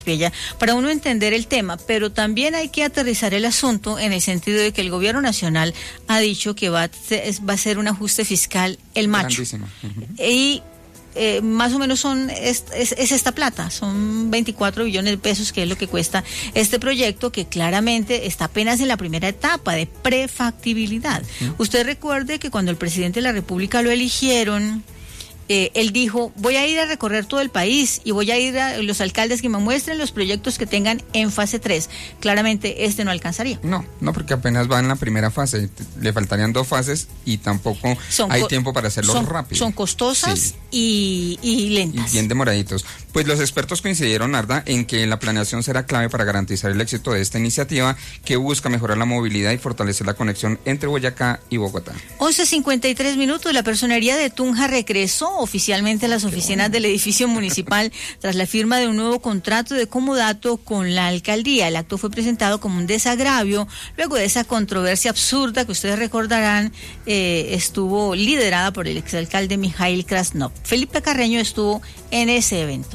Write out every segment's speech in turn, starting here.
para uno entender el tema, pero también hay que aterrizar el asunto en el sentido de que el gobierno nacional ha dicho que va a ser un ajuste fiscal el macho. Y más o menos es esta plata, son 24 billones de pesos, que es lo que cuesta este proyecto, que claramente está apenas en la primera etapa de prefactibilidad. Usted recuerde que cuando el presidente de la República lo eligieron, él dijo: voy a ir a recorrer todo el país y voy a ir a los alcaldes que me muestren los proyectos que tengan en fase 3. Claramente no alcanzaría. No, porque apenas va en la primera fase, le faltarían 2 fases y tampoco hay tiempo para hacerlo rápido. Son costosas y lentas. Y bien demoraditos. Pues los expertos coincidieron, Narda, en que la planeación será clave para garantizar el éxito de esta iniciativa, que busca mejorar la movilidad y fortalecer la conexión entre Boyacá y Bogotá. 11:53, la Personería de Tunja regresó oficialmente a las oficinas del edificio municipal tras la firma de un nuevo contrato de comodato con la alcaldía. El acto fue presentado como un desagravio luego de esa controversia absurda que ustedes recordarán estuvo liderada por el exalcalde Mijail Krasnov. Felipe Carreño estuvo en ese evento.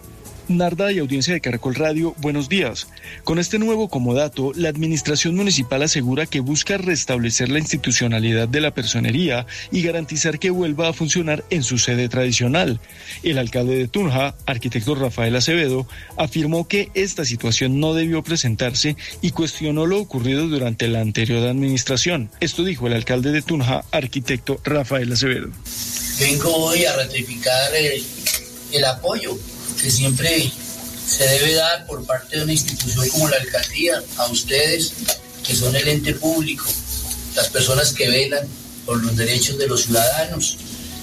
Narda y audiencia de Caracol Radio, buenos días. Con este nuevo comodato, la administración municipal asegura que busca restablecer la institucionalidad de la personería y garantizar que vuelva a funcionar en su sede tradicional. El alcalde de Tunja, arquitecto Rafael Acevedo, afirmó que esta situación no debió presentarse y cuestionó lo ocurrido durante la anterior administración. Esto dijo el alcalde de Tunja, arquitecto Rafael Acevedo. Vengo hoy a ratificar el apoyo que siempre se debe dar por parte de una institución como la alcaldía a ustedes, que son el ente público, las personas que velan por los derechos de los ciudadanos,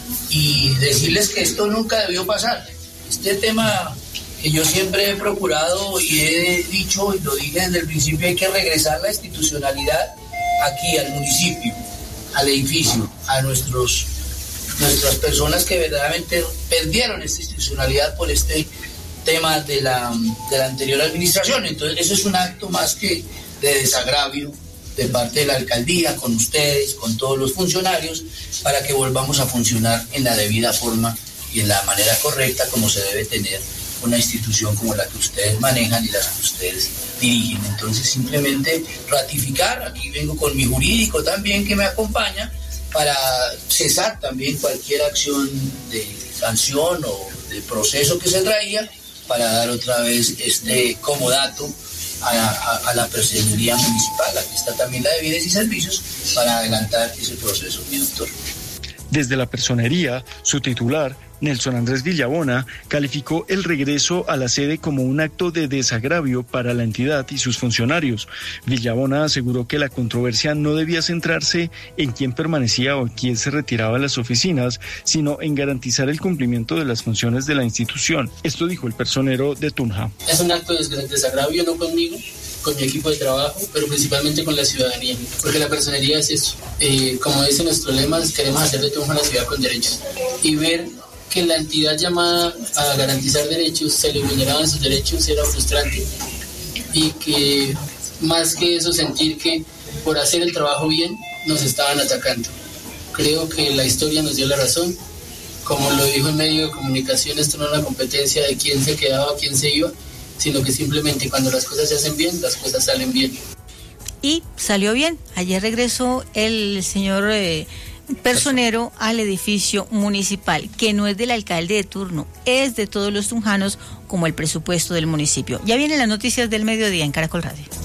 y decirles que esto nunca debió pasar. Este tema que yo siempre he procurado y he dicho, y lo dije desde el principio, hay que regresar la institucionalidad aquí al municipio, al edificio, a nuestras personas que verdaderamente perdieron esta institucionalidad por este tema de la anterior administración. Entonces eso es un acto más que de desagravio de parte de la alcaldía con ustedes, con todos los funcionarios, para que volvamos a funcionar en la debida forma y en la manera correcta como se debe tener una institución como la que ustedes manejan y las que ustedes dirigen. Entonces simplemente ratificar, aquí vengo con mi jurídico también que me acompaña, para cesar también cualquier acción de sanción o de proceso que se traía, para dar otra vez este comodato a la personería municipal. Aquí está también la de bienes y servicios para adelantar ese proceso, mi doctor. Desde la personería, su titular, Nelson Andrés Villabona, calificó el regreso a la sede como un acto de desagravio para la entidad y sus funcionarios. Villabona aseguró que la controversia no debía centrarse en quién permanecía o quién se retiraba de las oficinas, sino en garantizar el cumplimiento de las funciones de la institución. Esto dijo el personero de Tunja. Es un acto de desagravio, no conmigo, con mi equipo de trabajo, pero principalmente con la ciudadanía, porque la personería es eso. Como dice nuestro lema, queremos hacer de Tunja una ciudad con derechos y ver que la entidad llamada a garantizar derechos se le vulneraban sus derechos era frustrante, y que más que eso, sentir que por hacer el trabajo bien nos estaban atacando. Creo que la historia nos dio la razón. Como lo dijo el medio de comunicación, esto no es una competencia de quién se quedaba, quién se iba, sino que simplemente cuando las cosas se hacen bien, las cosas salen bien. Y salió bien. Ayer regresó el señor personero al edificio municipal, que no es del alcalde de turno, es de todos los tunjanos, como el presupuesto del municipio. Ya vienen las noticias del mediodía en Caracol Radio.